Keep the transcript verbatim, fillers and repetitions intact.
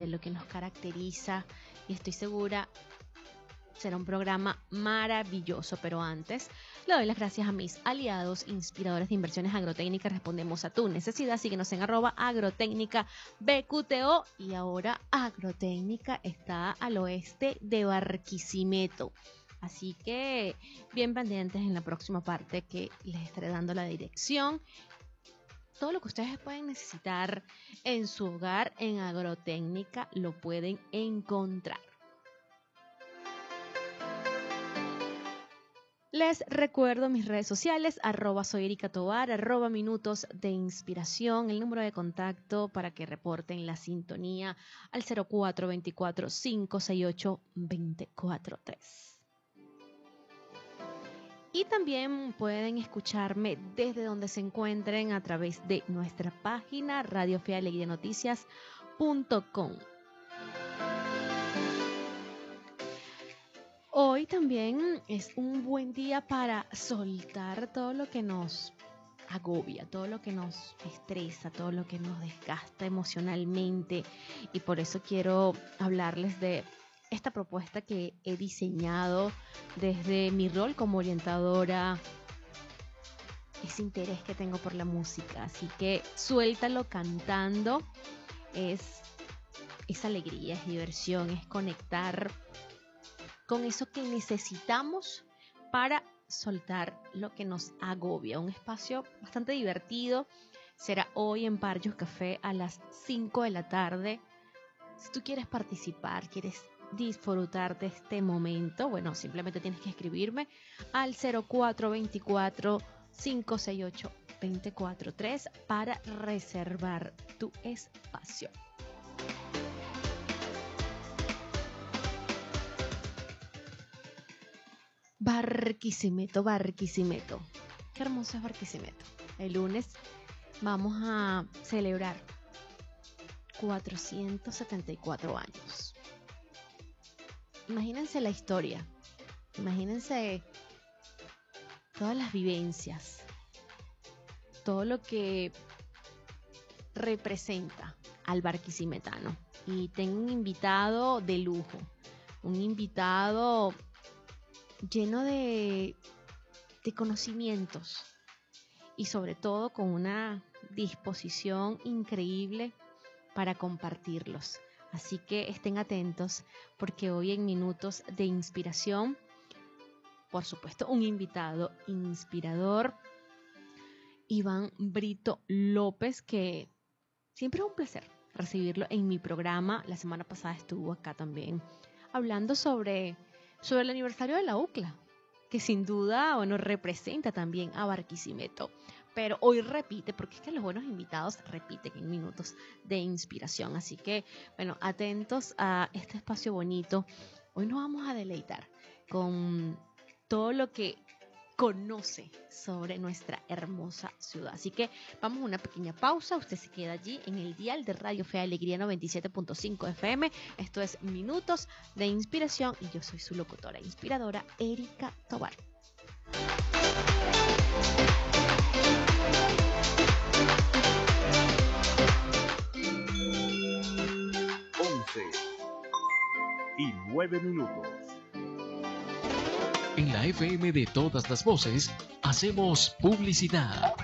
lo que nos caracteriza, y estoy segura será un programa maravilloso. Pero antes, le doy las gracias a mis aliados inspiradores de inversiones agrotécnicas. Respondemos a tu necesidad. Síguenos en arroba agrotécnica B Q T O. Y ahora Agrotécnica está al oeste de Barquisimeto. Así que bien pendientes en la próxima parte, que les estaré dando la dirección. Todo lo que ustedes pueden necesitar en su hogar, en Agrotécnica, lo pueden encontrar. Les recuerdo mis redes sociales, arroba soy Erika Tovar, arroba minutos de inspiración, el número de contacto para que reporten la sintonía al cero cuatro dos cuatro, cinco seis ocho, dos cuatro tres. Y también pueden escucharme desde donde se encuentren a través de nuestra página radio fe alegría noticias punto com. Hoy también es un buen día para soltar todo lo que nos agobia, todo lo que nos estresa, todo lo que nos desgasta emocionalmente. Y por eso quiero hablarles de esta propuesta que he diseñado desde mi rol como orientadora, ese interés que tengo por la música. Así que suéltalo cantando. Es, es alegría, es diversión, es conectar con eso que necesitamos para soltar lo que nos agobia. Un espacio bastante divertido. Será hoy en Barrios Café a las cinco de la tarde. Si tú quieres participar, quieres disfrutar de este momento, bueno, simplemente tienes que escribirme al cero cuatro dos cuatro, cinco seis ocho, dos cuatro tres para reservar tu espacio. Barquisimeto, Barquisimeto. Qué hermoso es Barquisimeto. El lunes vamos a celebrar cuatrocientos setenta y cuatro años. Imagínense la historia. Imagínense todas las vivencias. Todo lo que representa al barquisimetano. Y tengo un invitado de lujo. Un invitado lleno de, de conocimientos y sobre todo con una disposición increíble para compartirlos. Así que estén atentos, porque hoy en Minutos de Inspiración, por supuesto, un invitado inspirador, Iván Brito López, que siempre es un placer recibirlo en mi programa. La semana pasada estuvo acá también hablando sobre sobre el aniversario de la U C L A, que sin duda, bueno, representa también a Barquisimeto. Pero hoy repite, porque es que los buenos invitados repiten en Minutos de Inspiración. Así que, bueno, atentos a este espacio bonito. Hoy nos vamos a deleitar con todo lo que conoce sobre nuestra hermosa ciudad. Así que vamos a una pequeña pausa. Usted se queda allí en el dial de Radio Fe Alegría noventa y siete punto cinco F M. Esto es Minutos de Inspiración y yo soy su locutora inspiradora, Erika Tovar. once y nueve minutos. En la F M de todas las voces, hacemos publicidad.